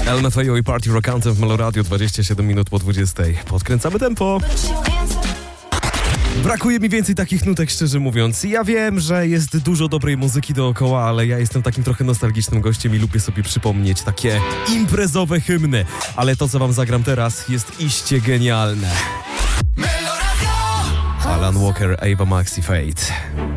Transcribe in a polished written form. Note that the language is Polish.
LMFAO i Party Rock Anthem w Melo Radio, 27 minut po 20. Podkręcamy tempo. Brakuje mi więcej takich nutek, szczerze mówiąc. Ja wiem, że jest dużo dobrej muzyki dookoła, ale ja jestem takim trochę nostalgicznym gościem i lubię sobie przypomnieć takie imprezowe hymny. Ale to, co wam zagram teraz, jest iście genialne. Alan Walker, Ava Max i Fate.